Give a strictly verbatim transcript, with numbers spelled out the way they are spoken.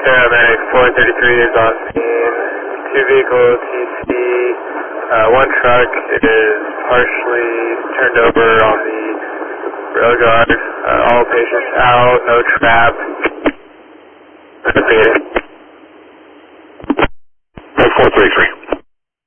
Paramedic four thirty-three is on scene. Two vehicles, T C. Uh, one truck is partially turned over on the rail guard. Uh, all patients out, no trap. four thirty-three.